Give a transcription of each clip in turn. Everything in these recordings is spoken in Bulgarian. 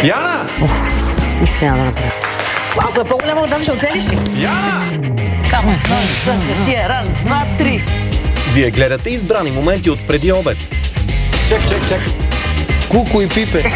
Яна! Нищо няма да направя. Ако е по-голяма вода, ще оцелиш ли? Яна! Камо, раз, два, три. Вие гледате избрани моменти от преди обед. Чак. Куко и Пипе.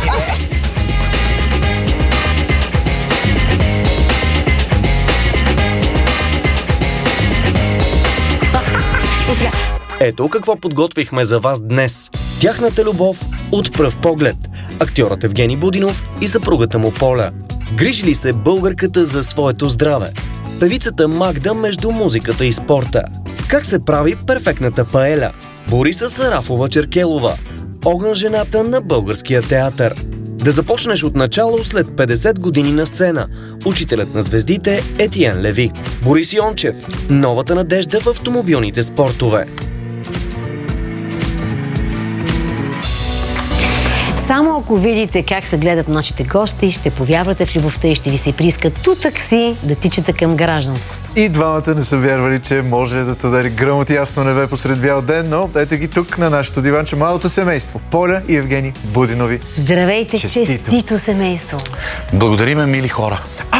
Ето какво подготвихме за вас днес. Тяхната любов от пръв поглед. Актьорът Евгений Будинов и съпругата му Поля. Грижи ли се българката за своето здраве? Певицата Магда между музиката и спорта. Как се прави перфектната паеля? Бориса Сарафова-Черкелова. Огън жената на българския театър. Да започнеш от начало след 50 години на сцена. Учителят на звездите Етиен Леви. Борис Йончев. Новата надежда в автомобилните спортове. Само ако видите как се гледат нашите гости, ще повярвате в любовта и ще ви се прииска ту такси да тичате към гражданското. И двамата не са вярвали, че може да те удари гръм от ясно небе посред бял ден, но ето ги тук на нашото диванче малото семейство. Поля и Евгений Будинови. Здравейте, честито семейство. Благодариме, мили хора.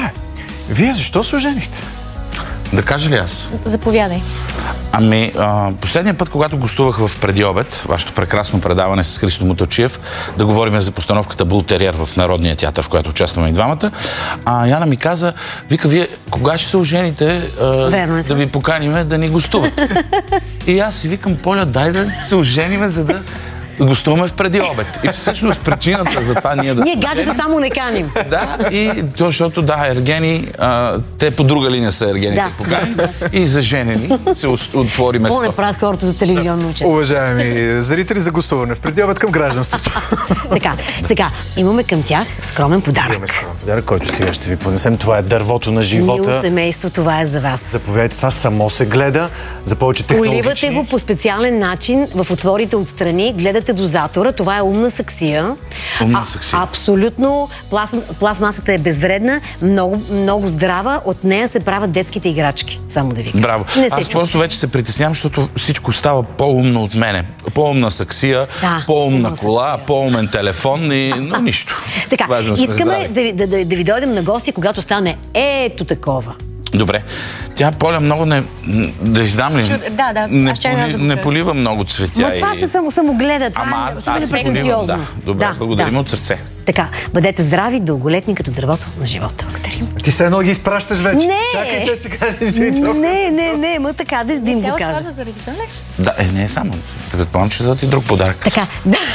Вие защо се оженихте? Да кажа ли аз? Заповядай. Ами, последния път, когато гостувах в Преди обед, вашето прекрасно предаване с Христо Муталчиев, да говорим за постановката Бул Териер в Народния театър, в която участваме и двамата, Яна ми каза, вика, вие кога ще се ожените, да ви поканиме да ни гостувате? И аз си викам, Поля, дай да се ожениме, за да гостуваме в Преди обед. И всъщност причината за това ние да... Ние гаджета само не каним. Да, и то, защото Ергени, те по друга линия са Ергените покани и за женени се отвори место. Какво не правят хората за телевизионно участие? Уважаеми зрители, за гостуване в Преди обед към гражданството. Така, сега имаме към тях скромен подарък. Имаме скромен подарък, който сега ще ви понесем. Това е дървото на живота. Мило семейство, това е за вас. Заповядайте, това само се гледа. За повече технологични. Поливате го по специален начин в отворите отстрани, гледате дозатора, това е умна саксия. Умна саксия. Абсолютно. Пластмасата е безвредна, много здрава. От нея се правят детските играчки. Само да ви кажа. Браво. Аз просто вече се притеснявам, защото всичко става по-умно от мене. По-умна саксия, по-умна кола, по-умен телефон, но нищо. Така, искаме да ви дойдем на гости, когато стане ето такова. Добре. Тя, Поля, много да издам ли? Да, не полива много цветя. Но това се самогледа, това е супер претенциозно. Да. Добре, благодарим от сърце. Така, бъдете здрави, дълголетни като дървото на живота. Благодарим. Ти се едно ги изпращаш вече. Не! Чакайте сега. Не, ма така да им го кажа. Цяла сватба заради това ли? Да, не е само. Предполагам, че да ти друг подарък. Така,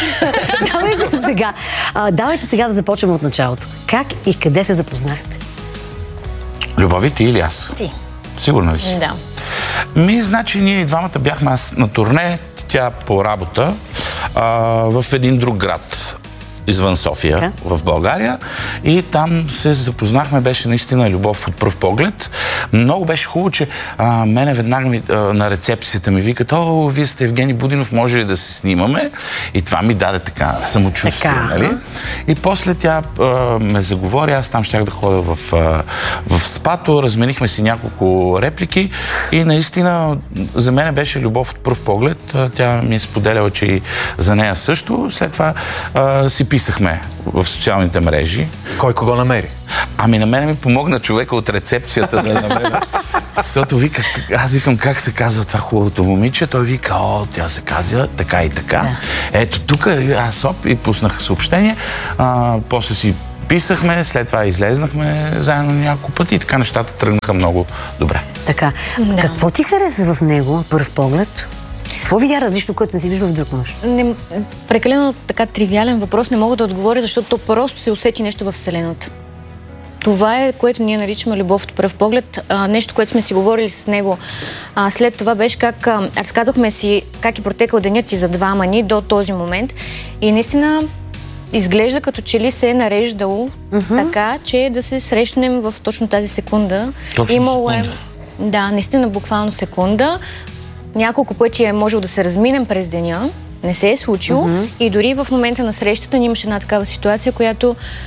давайте сега да започнем от началото. Как и къде се запознахте? Любови, ти или аз? Ти. Сигурно ли си? Да. Значи ние и двамата бяхме на турне, тя по работа, в един друг град извън София, в България. И там се запознахме, беше наистина любов от пръв поглед. Много беше хубаво, че мене веднага на рецепцията ми викат, вие сте Евгений Будинов, може ли да се снимаме? И това ми даде така самочувствие, нали? И после тя ме заговори, аз там щях да ходя в спато, разменихме си няколко реплики и наистина за мен беше любов от пръв поглед. Тя ми е споделяла, че и за нея също. След това си писахме в социалните мрежи. Кой кого намери? Ами на мен ми помогна човека от рецепцията да намеря. Защото вика, аз викам как се казва това хубавото момиче. Той вика, тя се казва така и така. Да. Ето тук аз и пуснах съобщение. После си писахме, след това излезнахме заедно няколко пъти и така нещата тръгнаха много добре. Така, какво ти хареса в него първ поглед? Какво видя различно, което не си виждал в друг мъж? Прекалено така тривиален въпрос не мога да отговоря, защото просто се усети нещо във Вселената. Това е, което ние наричаме любов от пръв поглед. Нещо, което сме си говорили с него. След това беше как разказахме си как е протекал денят и за двама ни до този момент. И наистина изглежда като че ли се е нареждало така, че да се срещнем в точно тази секунда. Точно секунда. Да, наистина буквално секунда. Няколко пъти е можело да се разминем през деня. Не се е случило. И дори в момента на срещата ни имаше една такава ситуация, която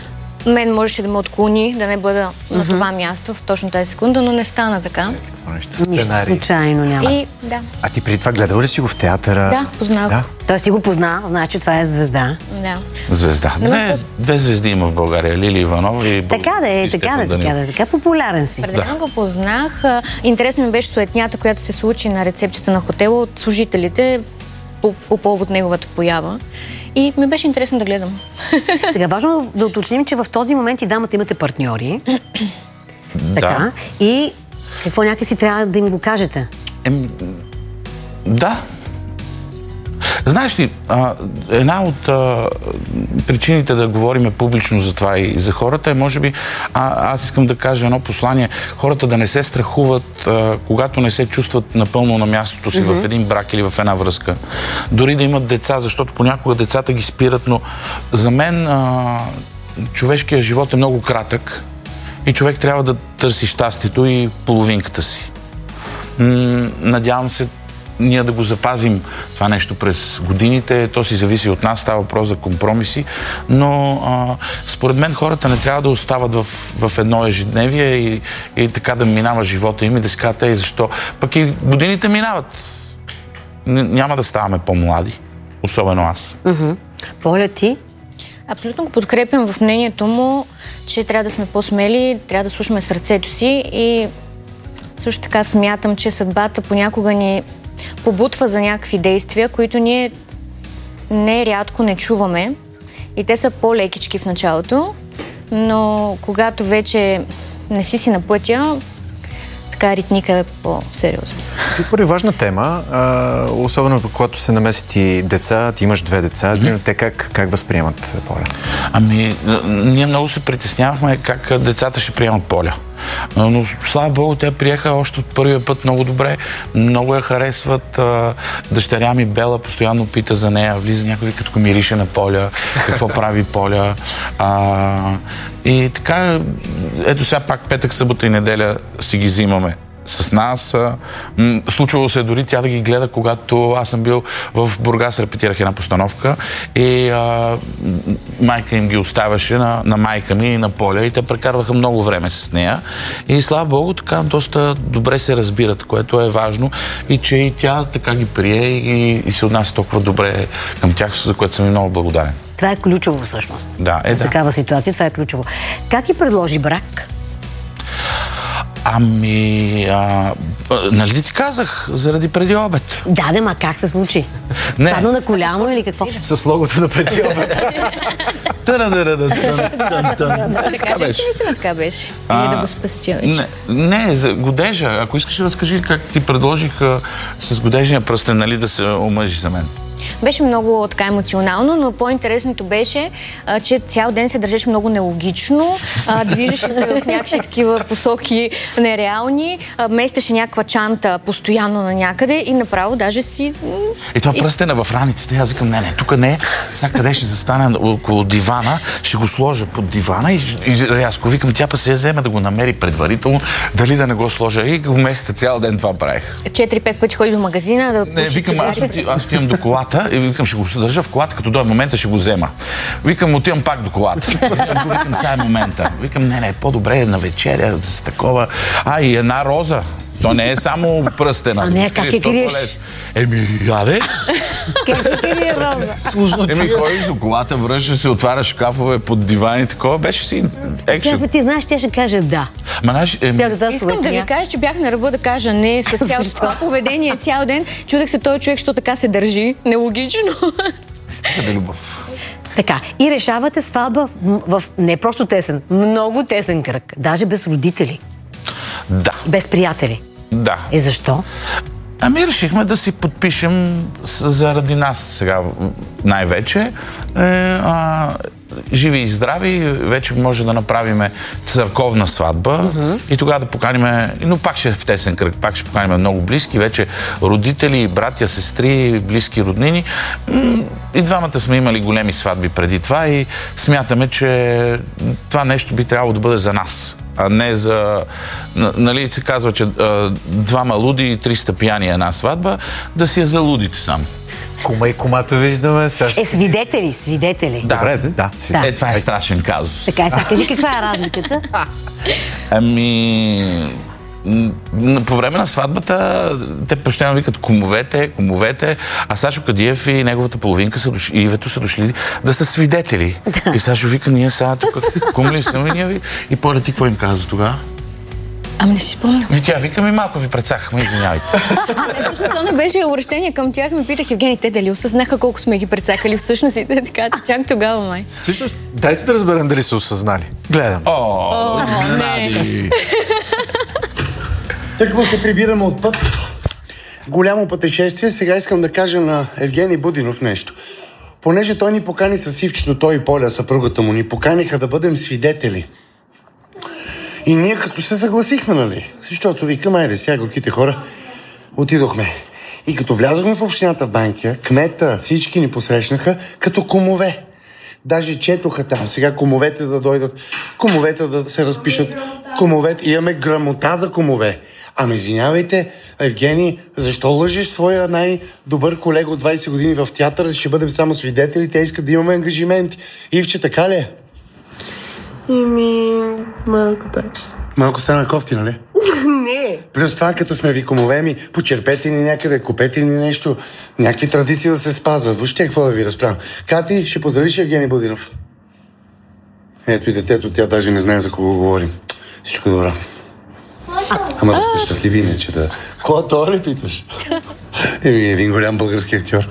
мен можеше да ме отклони, да не бъда на това място в точно тази секунда, но не стана така. Нищо случайно няма. И да. А ти преди това гледала ли си го в театъра? Да, познах. Да? Той си го позна, знае, че това е звезда. Да. Звезда. Две звезди има в България. Лили Иванова и така популярен си. Определено го познах. Интересно ми беше суетнята, която се случи на рецепцията на хотела от служителите по повод неговата поява. И ми беше интересно да гледам. Сега важно да уточним, че в този момент и дамата имате партньори. Така. И какво някакси трябва да им го кажете? Да. Знаеш ли, една от причините да говорим публично за това и за хората е, може би, аз искам да кажа едно послание, хората да не се страхуват, когато не се чувстват напълно на мястото си в един брак или в една връзка. Дори да имат деца, защото понякога децата ги спират, но за мен човешкият живот е много кратък и човек трябва да търси щастието и половинката си. Надявам се ние да го запазим това нещо през годините. То си зависи от нас, става въпрос за компромиси, но според мен хората не трябва да остават в едно ежедневие и така да минава живота им и да си кажат, защо? Пък и годините минават. Няма да ставаме по-млади. Особено аз. Поля, ти? Абсолютно го подкрепям в мнението му, че трябва да сме по-смели, трябва да слушаме сърцето си и също така смятам, че съдбата понякога ни побутва за някакви действия, които ние нерядко не чуваме и те са по-лекички в началото, но когато вече не си на пътя, така ритника е по-сериозна. И първи важна тема, особено когато се намесят и деца, ти имаш 2 деца, те как възприемат Поля? Ние много се притеснявахме как децата ще приемат Поля. Но слава Богу, те приеха още от първия път много добре, много я харесват. Дъщеря ми Бела постоянно пита за нея, влиза някой като мирише на Поля, какво прави Поля. И така, ето сега пак петък, събота и неделя си ги взимаме с нас. Случвало се дори тя да ги гледа, когато аз съм бил в Бургас, репетирах една постановка и майка им ги оставяше на майка ми и на Поля и те прекарваха много време с нея. И слава Богу, така доста добре се разбират, което е важно и че и тя така ги прие и се отнася толкова добре към тях, за което съм и много благодарен. Това е ключово всъщност. В такава ситуация това е ключово. Как ти предложи брак? Нали ти казах, заради преди обед. Ма как се случи? Падна на коляно или какво? С логото на преди обед. Да кажеш, че наистина така беше? Или да го спестя вече? Не, за годежа. Ако искаш да разкажи как ти предложих с годежния пръстен, нали, да се омъжи за мен. Беше много така емоционално, но по-интересното беше, че цял ден се държеше много нелогично, движеше се в някакви такива посоки нереални, местеше някаква чанта постоянно на някъде и направо даже си... И това пръстена в раниците. Аз викам, не, тук не. Сега къде ще застане около дивана, ще го сложа под дивана и рязко викам, тя па се вземе да го намери предварително, дали да не го сложа. И го месеца цял ден това правих. 4-5 пъти ходи до магазина да пуши. Не, викам, аз отивам до колата и викам, ще го държа в колата, като дойде момента ще го взема. Викам, отивам пак до колата. Викам, сега е момента. Викам, не, по-добре на вечеря, с такова. И една роза. То не е само пръстена. Не, как е криеш? Яде. Как се крие роза? Ходиш до колата, връщаш се, отваряш шкафове под дивани, такова. Беше си екшен. Ти знаеш, тя ще каже да. Искам да ви кажа, че бях на ръба да кажа не с цялото това поведение цял ден. Чудех се този човек, що така се държи. Нелогично. Стига да любов. Така, и решавате сватба в не просто тесен, много тесен кръг. Даже без родители. Да. Без приятели. Да. И защо? Решихме да си подпишем заради нас сега най-вече. Живи и здрави, вече може да направим църковна сватба и тогава да поканим, но пак ще е в тесен кръг, пак ще поканим много близки, вече родители, братя, сестри, близки роднини. И двамата сме имали големи сватби преди това и смятаме, че това нещо би трябвало да бъде за нас. А не за... Нали се казва, че 2 луди и 300 пияни една сватба, да си я за лудите само. Кума и кумато виждаме. Свидетели. Да. Добре, да. Това е страшен казус. Така е, сега кажи каква е разликата? По време на сватбата те постоянно викат кумовете, а Сашо Кадиев и неговата половинка и Ивето са дошли да са свидетели. И Сашо вика, ние сега тук кум ли сме, и Поля, ти какво им каза тогава? Ами не си спомням. Тя вика, малко ви прецакахме, извинявайте. Всъщност то не беше обращение към тях. Ме питах, Евгений, те дали осъзнаха колко сме ги прецакали всъщност и те така, чак тогава май. Всъщност, дайте да разберем дали са осъзнали. Гледам. Изненади. Тъкмо се прибираме от път. Голямо пътешествие. Сега искам да кажа на Евгений Будинов нещо. Понеже той ни покани с Ивчето, той и Поля, съпругата му, ни поканиха да бъдем свидетели. И ние като се съгласихме, нали? Защото викам, айде, сега горките хора, отидохме. И като влязохме в общината в Банкя, кмета, всички ни посрещнаха като кумове. Даже четоха там. Сега кумовете да дойдат, кумовете да се разпишат. Кумовете. Имаме грамота за кумове. Ами извинявайте, Евгений, защо лъжеш своя най-добър колега от 20 години в театъра? Ще бъдем само свидетели, те искат да имаме ангажименти. Ивче, така ли е? Малко так. Малко стана кофти, нали? Не. Плюс това, като сме ви кумове, почерпете ни някъде, купете ни нещо, някакви традиции да се спазват. Въобще, какво да ви разправям? Кати, ще поздравиш Евгений Будинов? Ето и детето, тя даже не знае за кого говорим. Всичко добро. Ама да сте щастливи, иначе да... Кога това ли питаш? Един голям български актьор.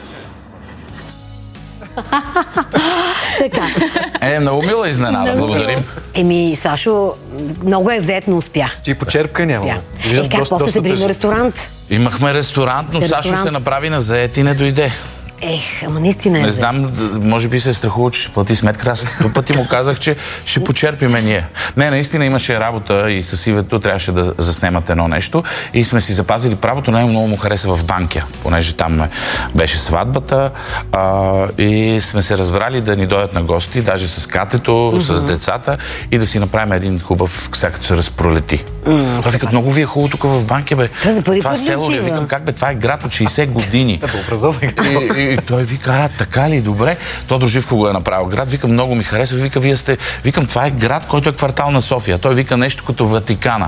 Така. Много мила изненада, благодарим. Сашо, много е зает, но успя. Ти почерпка няма. Как после се били на ресторант? Имахме ресторант, но Сашо се направи на заед и не дойде. Ама наистина е. Не знам, може би се е страхувал, че ще плати сметката. Аз до пъти му казах, че ще почерпиме ние. Не, наистина имаше работа и с Ивето трябваше да заснемат едно нещо и сме си запазили правото. Много му хареса в Банкя, понеже там беше сватбата и сме се разбрали да ни дойдат на гости, даже с катето, с децата и да си направим един хубав, сега като се разпролети. Той вика, много ви е хубаво тук в Банкя, бе. Това село ли? Викам, как бе, това е град от 60 години. И той вика, така ли, добре. Тодор Живко го е направил град. Викам, много ми харесва. Вика, вие сте... Викам, това е град, който е квартал на София. Той вика нещо като Ватикана.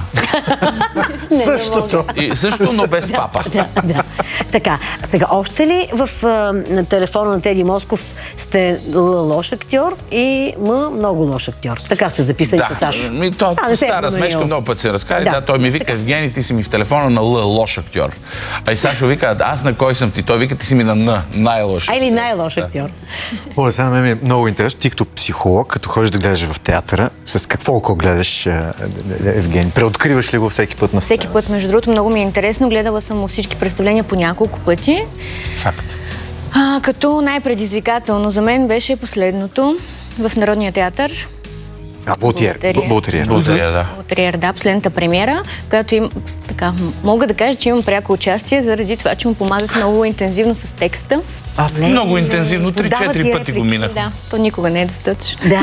Същото, но без папа. Да. Така, сега, още ли на телефона на Теди Москов сте лош актьор и много лош актьор? Така сте записали с Сашо. Стара смешка, много път се разказа. Той ми вика, Евгений, ти си ми в телефона на лош актьор. А и Сашо вика, аз на кой съм ти? Той вика, ти си ми на най-лош. Или най-лош актьор. Оля, сега ми е много интересно. Ти като психолог, като ходиш да гледаш в театъра, с какво око гледаш Евгений? Преоткриваш ли го всеки път на сцена? Всеки път, между другото, много ми е интересно. Гледала съм му всички представления по няколко пъти. Факт. Като най-предизвикателно за мен беше последното в Народния театър. Болтиер, да. Болтиер, да, последната премиера, която мога да кажа, че имам пряко участие, заради това, че му помагах много интензивно с текста. Много интензивно, 3-4 пъти го минах. Да, то никога не е достатъчно. Да.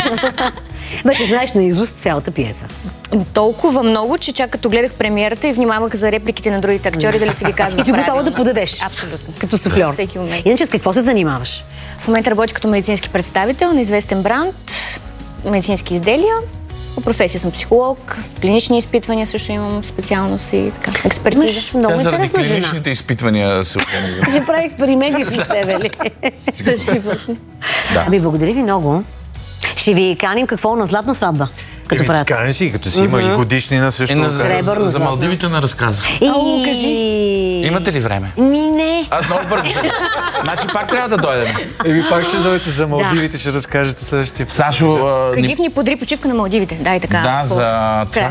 Ти знаеш наизуст цялата пиеса. Толкова много, че чак като гледах премиерата и внимавах за репликите на другите актьори, дали си ги казват правилно. И си готова да подадеш. Абсолютно. Като суфльор. Всеки момент. Иначе с какво се занимаваш? В момента работя като медицински представител на известен бранд, медицински изделия. По професия съм психолог, клинични изпитвания също имам специалност и така, експертиза. Много интересна заради жена. клиничните изпитвания се организира. Ще прави експерименти с тебе ли? За животни. Ами, благодаря ви много. Ще ви каним какво на златна сватба. Като правят. Каним си, като си има и годишнина също. За Малдивите не разказах. Кажи. Имате ли време? Не. Аз много бързо. Значи пак трябва да дойдем. Пак ще дойдете за Малдивите, ще разкажете следващия път. Сашо... Кадиев ни подри почивка на Малдивите. Дай така. Да, за това.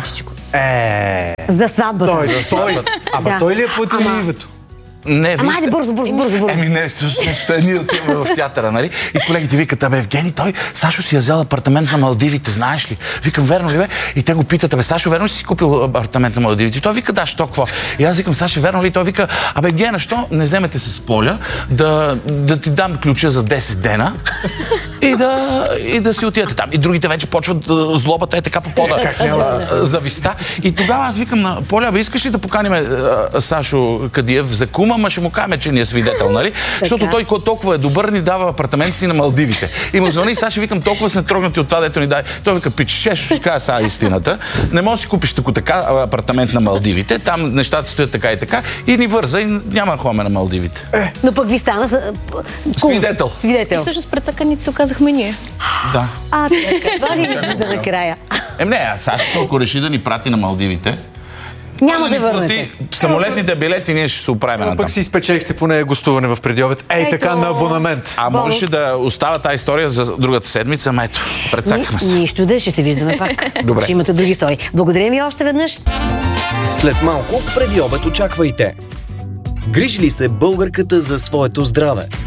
За сватбата. Той ли е платил Ивето? Не, ама айде бързо. Не, ние отиваме в театъра, нали? И колегите викат, Евгений, Сашо си е взел апартамент на Малдивите, знаеш ли? Викам, верно ли бе? И те го питат, Сашо, верно ли си купил апартамент на Малдивите? И той вика, да, що, какво? И аз викам, Сашо, верно ли? И той вика, Гена, що не вземете с Поля да ти дам ключа за 10 дена и да си отидете там. И другите вече почват злобата така по пода зависта. И тогава аз викам на Поля, искаш ли да поканим Сашо Кадиев за кума ама ще му кажем, че ни е свидетел, нали? Защото той толкова е добър, ни дава апартамент си на Малдивите. И му звъни, сега ще викам, толкова сме трогнати от това, дето ни дай. Той вика, пиче, ще кажа сега истината. Не можеш да си купиш така апартамент на Малдивите, там нещата стоят така и така, и ни върза и няма да ходим на Малдивите. Но пък ви стана свидетел. И всъщност прецаканите се оказахме ние. Да. Това ли е накрая? Не, САЩ толкова реши да ни прати на Малдивите. Няма да върнете. Самолетните билети ние ще се оправим на там. Пък си спечелихте поне гостуване в предиобед. Така на абонамент. А можеше да остава тази история за другата седмица, ама ето, прецакахме се. Нищо да, ще се виждаме пак. Добре. Ще имате други истории. Благодаря ви още веднъж. След малко преди обед очаквайте. Грижи ли се българката за своето здраве?